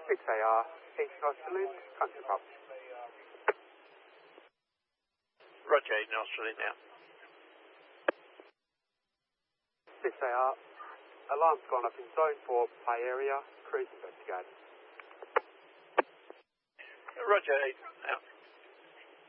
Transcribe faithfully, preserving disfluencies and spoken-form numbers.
six A R, East Australian, Country Pub. Roger, East Australian now. six A R, alarm's gone up in zone four, play area, cruise investigated. Roger, East now.